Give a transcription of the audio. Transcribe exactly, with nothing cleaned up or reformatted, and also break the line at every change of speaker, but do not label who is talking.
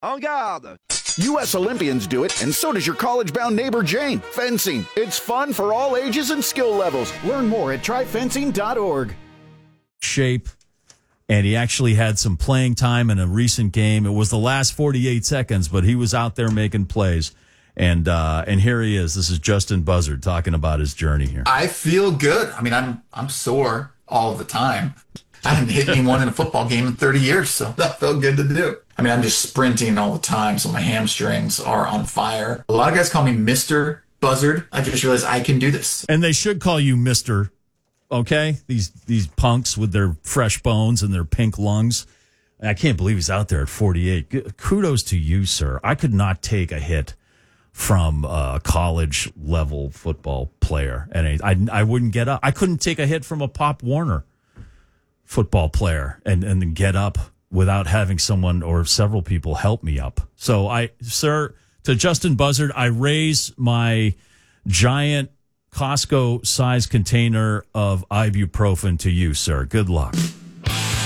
En garde!
U S Olympians do it, and so does your college-bound neighbor Jane. Fencing. It's fun for all ages and skill levels. Learn more at try fencing dot org.
Shape, and he actually had some playing time in a recent game. It was the last forty-eight seconds, but he was out there making plays. And uh, and here he is. This is Justin Buzzard talking about his journey here.
I feel good. I mean, I'm I'm sore all the time. I haven't hit anyone in a football game in thirty years, so that felt good to do. I mean, I'm just sprinting all the time, so my hamstrings are on fire. A lot of guys call me Mister Buzzard. I just realized I can do this.
And they should call you Mister Okay? These these punks with their fresh bones and their pink lungs. I can't believe he's out there at forty-eight. Kudos to you, sir. I could not take a hit from a college-level football player. And I, I wouldn't get up. I couldn't take a hit from a Pop Warner football player and, and then get up without having someone or several people help me up. So, I, sir, to Justin Buzzard, I raise my giant Costco-sized container of ibuprofen to you, sir. Good luck.